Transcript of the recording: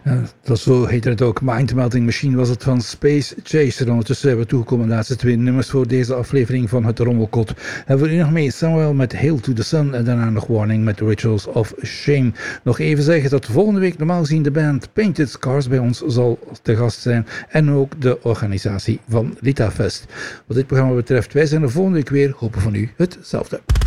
Dat zo heette het ook. Mind Melting Machine was het van Space Chaser. Ondertussen zijn we toegekomen aan de laatste 2 nummers voor deze aflevering van het Rommelkot. Hebben we nu nog mee Samuel met Hail to the Sun en daarna nog Warning met Rituals of Shame. Nog even zeggen dat volgende week normaal gezien de band Painted Scars bij ons zal te gast zijn en ook de organisatie van Lita Fest. Wat dit programma betreft, wij zijn er volgende week weer. Hopen van u hetzelfde.